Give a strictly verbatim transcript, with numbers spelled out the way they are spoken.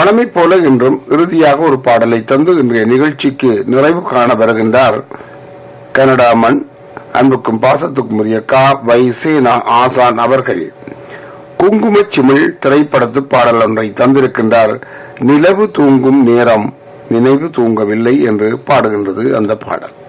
மனமை போல இன்றும் இறுதியாக ஒரு பாடலை தந்து இன்றைய நிகழ்ச்சிக்கு நிறைவு காண வருகின்றார் கனடா மண் அன்புக்கும் பாசத்துக்கும் உரிய கா வை சேனா ஆசான் அவர்கள். குங்குமச் சிமிழ் திரைப்படத்து பாடல் ஒன்றை தந்திருக்கின்றார். நிலவு தூங்கும் நேரம் நினைவு தூங்கவில்லை என்று பாடுகின்றது அந்த பாடல்.